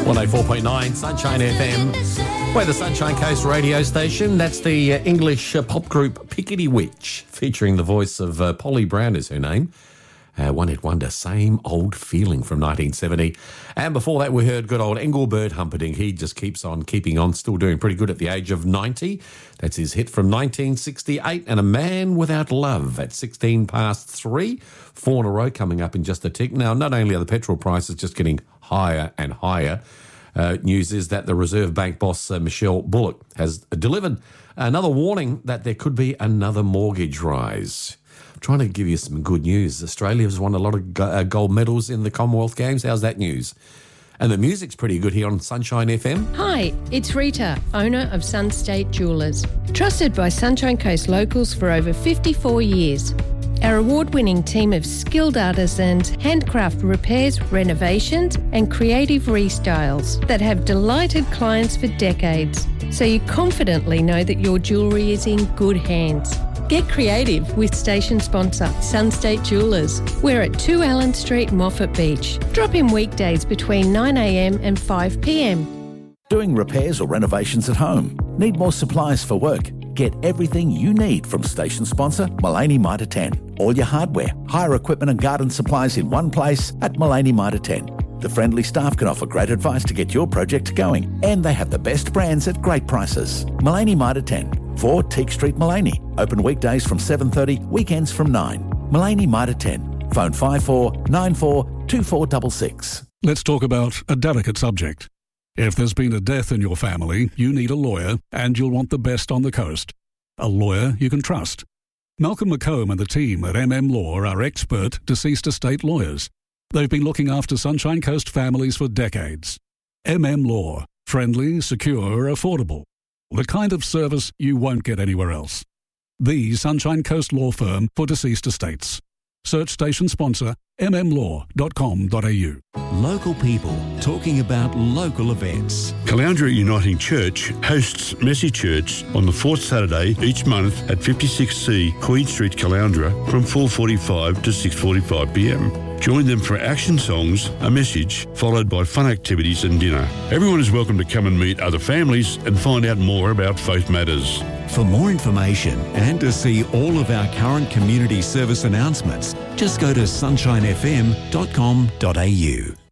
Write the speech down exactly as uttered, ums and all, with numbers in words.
one oh four point nine Sunshine F M. We're the Sunshine Coast radio station. That's the uh, English uh, pop group Pickety Witch, featuring the voice of uh, Polly Brown is her name. Uh, One Hit Wonder, Same Old Feeling from nineteen seventy. And before that, we heard good old Engelbert Humperdinck. He just keeps on keeping on, still doing pretty good at the age of ninety. That's his hit from nineteen sixty-eight. And A Man Without Love at sixteen past three. Four in a row coming up in just a tick. Now, not only are the petrol prices just getting higher and higher, uh, news is that the Reserve Bank boss, uh, Michelle Bullock, has delivered another warning that there could be another mortgage rise. Trying to give you some good news. Australia has won a lot of go- uh, gold medals in the Commonwealth Games. How's that news? And the music's pretty good here on Sunshine F M. Hi, it's Rita, owner of Sunstate Jewellers. Trusted by Sunshine Coast locals for over fifty-four years. Our award-winning team of skilled artisans handcraft repairs, renovations and creative restyles that have delighted clients for decades. So you confidently know that your jewellery is in good hands. Get creative with station sponsor Sunstate Jewellers. We're at two Allen Street, Moffat Beach. Drop in weekdays between nine a m and five p m. Doing repairs or renovations at home? Need more supplies for work? Get everything you need from station sponsor Mullaney Mitre ten. All your hardware, hire equipment and garden supplies in one place at Mullaney Mitre ten. The friendly staff can offer great advice to get your project going, and they have the best brands at great prices. Mullaney Mitre ten, four Teak Street, Mullaney. Open weekdays from seven thirty, weekends from nine. Mullaney Mitre ten. Phone five four nine four two four six six. Let's talk about a delicate subject. If there's been a death in your family, you need a lawyer, and you'll want the best on the coast. A lawyer you can trust. Malcolm McComb and the team at M M Law are expert deceased estate lawyers. They've been looking after Sunshine Coast families for decades. M M Law. Friendly, secure, affordable. The kind of service you won't get anywhere else. The Sunshine Coast law firm for deceased estates. Search station sponsor m m law dot com dot a u. Local people talking about local events. Caloundra Uniting Church hosts Messy Church on the fourth Saturday each month at fifty-six C Queen Street, Caloundra from four forty-five to six forty-five p m. Join them for action songs, a message, followed by fun activities and dinner. Everyone is welcome to come and meet other families and find out more about faith matters. For more information and to see all of our current community service announcements, just go to sunshine f m dot com dot a u.